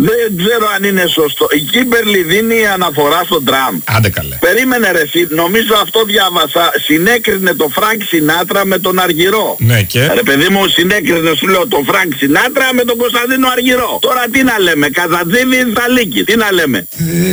Δεν ξέρω αν είναι σωστό. Η Κίμπερλι δίνει αναφορά στον Τραμπ. Άντε καλέ. Περίμενε ρε εσύ, νομίζω αυτό διάβασα. Συνέκρινε το Φρανκ Σινάτρα με τον Αργυρό. Ναι και. Ρε παιδί μου, συνέκρινε σου λέω τον Φρανκ Σινάτρα με τον Κωνσταντίνο Αργυρό. Τώρα τι να λέμε, Καζατζίδη ή Θαλίκη, τι να λέμε.